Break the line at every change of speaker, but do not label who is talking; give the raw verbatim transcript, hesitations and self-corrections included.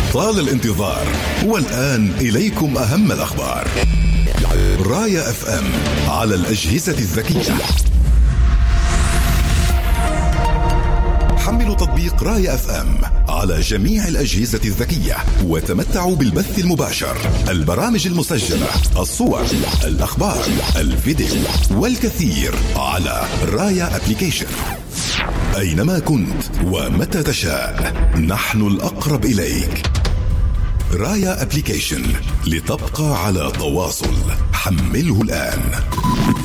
طال الانتظار، والآن إليكم أهم الأخبار. رايا اف ام على الأجهزة الذكية. حملوا تطبيق رايا اف ام على جميع الأجهزة الذكية وتمتعوا بالبث المباشر، البرامج المسجلة، الصور، الأخبار، الفيديو والكثير على رايا أبليكيشن. أينما كنت ومتى تشاء نحن الأقرب إليك. رايا أبليكيشن، لتبقى على تواصل. حمله الآن.